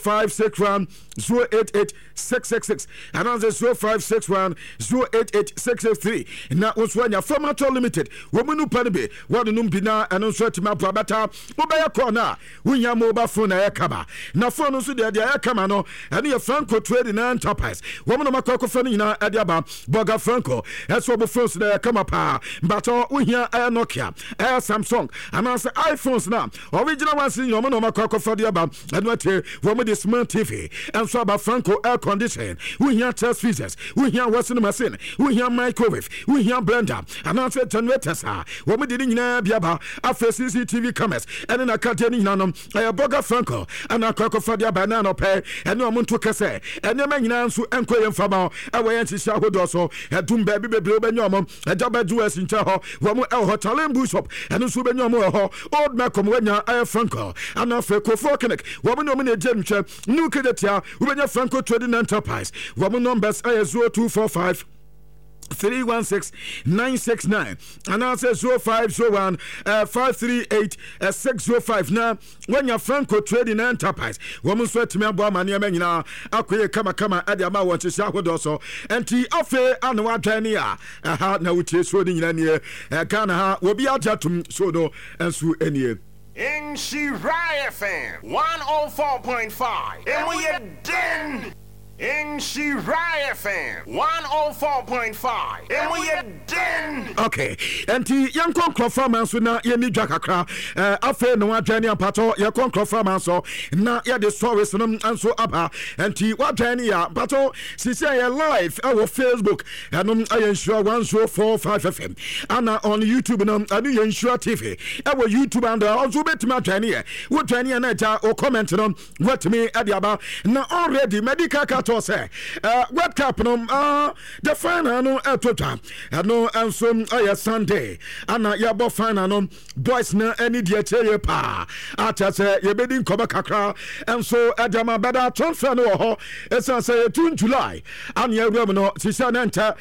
561 088 666 and answer 0561 088 663 na oswanya Formato Limited womunu panbe wadunum bina eno so atima brabata obaya corner wunya mobile phone ya kama na phone so de ya kama no ene ye Franco Trading Enterprise womuno makoko phone nyina ade aba Boga Franco eso bo phones na ya kama pa mbato wuhia Nokia Samsung and answer iPhones na original ones in womuno makoko phone de aba eno ate womuno smart TV and so about Franco air condition we hear test freezers we hear washing machine we hear microwave we hear blender and answer generators we me did nyina biaba afa CCTV cameras and na ka deni nanom Boga Franco and akoko fadia banana pay and no muntu kese and na nyina nso enkoye mfama awe yanti sha hodo so edum ba bi bebre obanyom edaba duas ncha ho wo mo el hotel bushop and nso banyom ho old Malcolm wanya air Franco and afa Kofo Connect wo mo no me ejemtwe new kedetia ubenya Franco Trading Enterprise wo mo numbers are 0245 316-969 and answer 0501 538 605 na when your Franco Trading Enterprise woman sweat me abo amane amanyina akoye kama ade ama wo chesha hodo so enti afe anu adwane a aha na wutie so ni nyina ne Ghana ha obi ajatum so do ensu enie in Shirai FM 104.5 and we are den in Shirai FM 104.5 and we are den. Okay, enti yankon klofama so na ye ni dwa kakra afa no adwane apato ye kon klofama so na ye the stories no anso aba enti wadwane ya pato sisi ye live our Facebook eno ayensure 104.5 FM ana on YouTube no anu yensure TV our YouTube and also betima adwane ye wadwane na ja o comment no watme adiaba na already medical cat say World Cup no the final no etota no enso Sunday ana ya bo final no boys na any dia cheye pa ata say ye bedi nkoba kakra enso adama beda transfer no ho esa say 2 July an ya rum no sisa na nta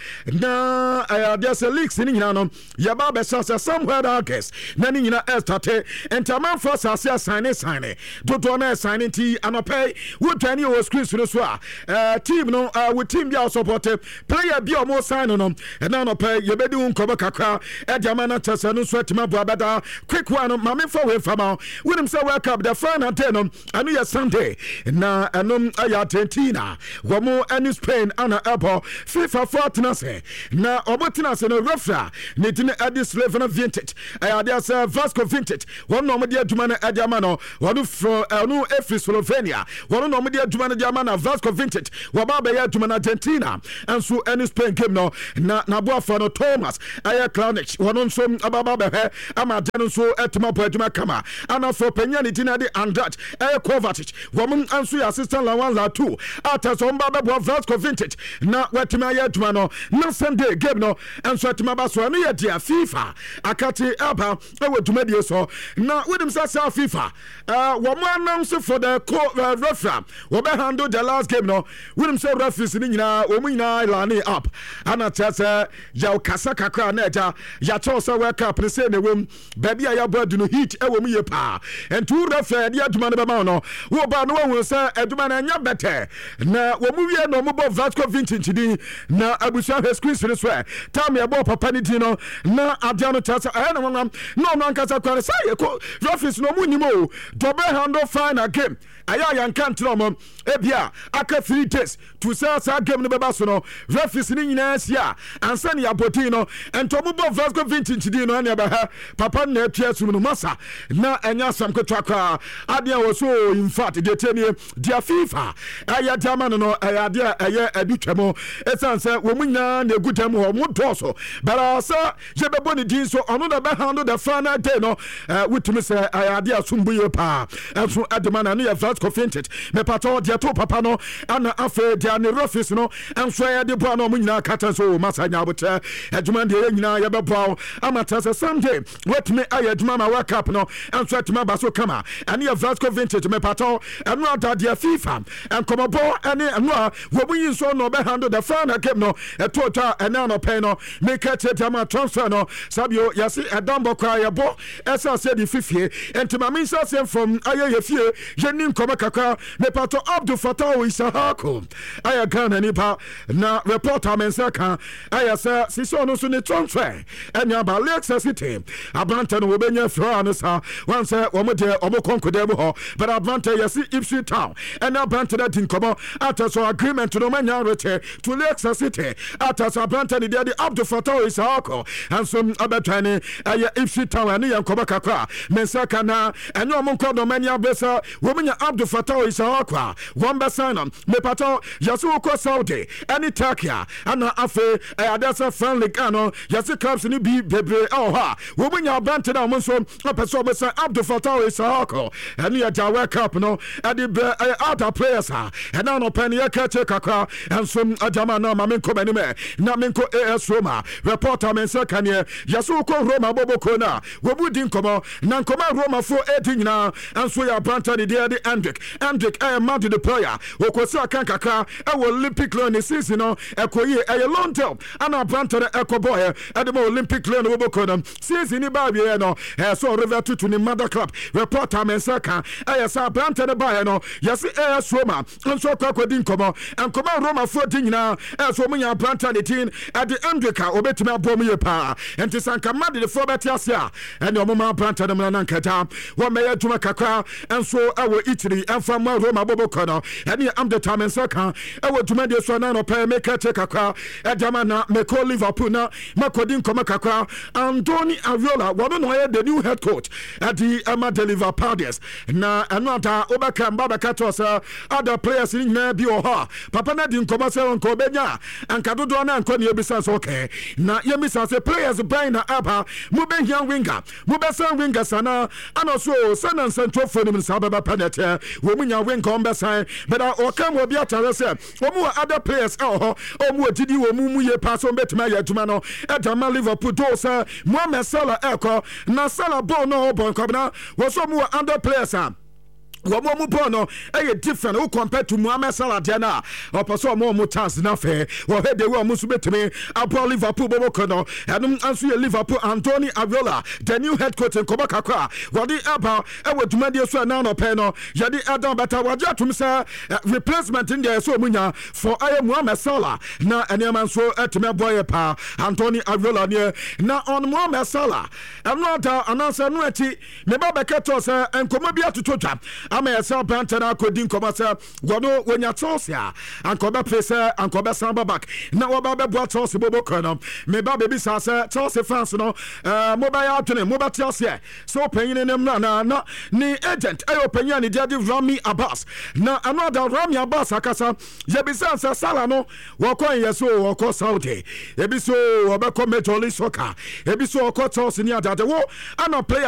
na there's a leaks ni nyina no ya ba be say somewhere August na ni nyina estate entaman for say sign dodo na sign ti anope wo tani o screen so team no with team bia support player bia mo sign no and na no pay ye bedi unkoba kakra e jama na tese no so atima boabeda quick one mame for we fama with him say World Cup the final day no anu ya Sunday na anom aya Argentina wo mo any Spain ana abo FIFA fortuna say na obotina say no referee ne tin Addis Level Vintage aya there say Vasco Vintage one no mo dia aduma na adama no one from no Efri Slovenia one no mo dia aduma na adama na Vasco Vintage wababa ya aduma na Argentina and so any Spain game no na boafa no Thomas aya Clonic one so ababa be ama jano so etuma po aduma kama ana for penyani tin ade Andrat aya Kovacic woman anso ya assistant la 1 la 2 ata so mbaba bo Vasco Vintage na wetima ya aduma no na Sunday game no and so etuma ba so na ya dia FIFA akati aba ewe dwumadie so na wedim say FIFA woman announce for the referee we be handle the last game no wedim say referees ni nyina o mu nyina line up ana tese ya kasa kakra na eja ya chosa World Cup ne say na wem baby ya bodu no heat e wo mu ye pa and two referee dia aduma ne be ma no wo ba no wo say aduma na nya better na wo mu wie no mo bo Vasco Vintage di na abusia he screen so so time ya bo papa ni di no na adia no tese na no ankasa kware say referees no mu nyimo double handle final game aya yankan tro mo ebia aka 3 days to say game no beba so no referees ni nyina sia ansa ne aboti no entomo bo Vasco Vintage di no na ba papa na atua sum no masa na enya sam kwatwa adia wo so in fact de tenie dia FIFA aya jama no aya dia aya adutwamo esanse wo munyina na egutam ho mo doso barasa je bebo ni din so ono da be handle the final day no with me say aya dia sumbuye pa enso adema na ya Vasco Vintage me pato dia to papa no ana afa dia ne referees no enso ya de bo na munyina kata so masanya abota aduma de nyina ya bebo amata say Sunday with me aya aduma ma World Cup no enso aduma ba so kama ani ya Vasco Vintage me pato eno ata dia FIFA en komobo ani eno wo munyin so no be handle the final game no etota ena no pay no make it ama transfer no sabio yasi edambo kwa ya bo esa se di fifie entima min sa from aye ye fie ye nin nkɔmɔ kakra mepato Abdul Fattah Isahako aya Ghana nipa na reporter mensaka aya sɛ sisi ɔno so ne transfer ɛnya ba Leicester City abrante no wobenya fra no sa wan sɛ wɔn de ɔmo konkoda mu hɔ but abrante yɛsi Ipswich Town ɛna abrante da din nkɔmɔ ataso agreement no manya return to Leicester City ataso abrante ne de Abdul Fattah Isahako anso abɛtwane aya Ipswich Town ani yɛ nkɔmɔ kakra mensaka na ɛnyɛ ɔmo nkɔ no manya besa wɔmenya Abdul Fattah Isahako wɔn bɛsan no mepato yɛsi wokɔ Saudi ɛne Turkey ana afe adasa friendly ano yɛsi clubs ni bi bebre ha wɔmenya abrante na ɔmo nso apɛsɛ ɔbɛsan Abdul Fattah Isahako ɛne yɛ Jawa Cup no ɛde bɛ other players ɛna no pɛn yɛ kɛkye kakra ɛnso adama na ma menkɔ m'anim na menkɔ AS Roma reporter mensa kaneɛ yɛsi wokɔ Roma bɔbɔkɔ na wɔbu di nkɔmɔ na nkɔmɔ Roma fo edi nyinaa ɛnso yɛ abrante ne deɛ de Endrick ɛyɛ man to the player wɔkɔsi akan kakra ɛwɔ Olympic Lyon ne season no ɛkɔyie ɛyɛ long term ana abrante no ɛkɔbɔ ɛde ma Olympic Lyon no wɔbɔkɔ no season ni ba wie no ɛsɛ River to ne mother club reporter mensa ka ɛyɛ sɛ abrante no baeɛ no yɛsi AS Roma nso akɔkɔdi nkɔmɔ Roma fo di nyinaa ɛsɛ ɔmo nya abrante ne tin ɛde Endrick a obɛtumi abɔ mu yie paa ɛnti sanka made de fo bɛte ase a ɛne ɔmo ma abrante no mna nankata wɔn mɛyɛ adwuma kakra ɛnso ɛwɔ Italy ɛmfa ma Roma bɔbɔkɔ no ɛne amdeta mensa ka ɛwɔ dwumadi so na no pɛ meka che kakra ɛdama na meko Liverpool na makodi nkɔmɔ kakra Andoni Ariola wɔno no yɛ the new head coach ɛde ɛma the Liverpoolians na ɛno ata obɛka mbabɛka to sɛ other players ni nyinaa bi wɔ hɔ papa na di nkɔmɔ sɛ nkɔ bɛnya anka dodoɔ na nkɔ ne yɛbisa sɛ okay na yɛbisa sɛ players bɛn na aba mobɛhia winger mobɛsan winger sana ana so sɛna nsɛntwɔfoɔ no mu saa bɛba pɛnɛtɛ wɔ mu nya winger ɔmbɛsan bɛda ɔka mu obi atare sɛ ɔmu wɔ other players ɛwɔ hɔ ɔmu wɔ gyidi wɔ mu yɛ paa sɛ ɔmbɛtumi ayɛ adwuma no ɛda ma Liverpool do sɛ Mohamed Salah ɛkɔ na Salah bɔɔl no ɔbɔ nkɔbena wɔ so ɔmu wɔ other players a wɔn bɔ no ɛyɛ different o compare to Mohamed Salah deɛ na ɔpɛ sɛ ɔmo chance na fɛ wɔhɛ de wɔn nso betumi abɔ Liverpool bɔbɔ kɔ no ɛnum nso yɛ Liverpool Andoni Ariola the new head coach nkɔbɔ kakra wɔde ɛba ɛwɔ dwumadie so ɛna nɔpɛ no yɛde ɛdan bɛta wɔde atum sɛ replacement deɛ ɛsɛ ɔmo nya for ɛyɛ Mohamed Salah na ɛnɛɛma nso ɛtumi abɔ yɛ paa Andoni Ariola neɛ na on Mohamed Salah ɛno ata anansɛ no akyi ne ba bɛkɛtɔ sɛ nkɔmɔ bi atoto dwa ama yɛsɛ brante na akɔdi nkɔmɔ sɛ wɔno wɔnya Chelsea a ankɔbɛ pe sɛ ankɔbɛ san babak na wɔba bɛboa Chelsea bɔbɔ kɔ no meba bɛbi saa sɛ Chelsea fans no mobɛyɛ adwene mobɛte aseɛ sɛ ɔpanyin no mu na ne agent ɛyɛ ɔpanyin a ne deɛ de Rami Abbas na ɛno ada Rami Abbas akasa yɛbisa sɛ Salah no wɔkɔ yɛ so wɔkɔ Saudi ebi so wɔbɛkɔ Major League Soccer ebi so wɔkɔ Chelsea ne adade wo ana player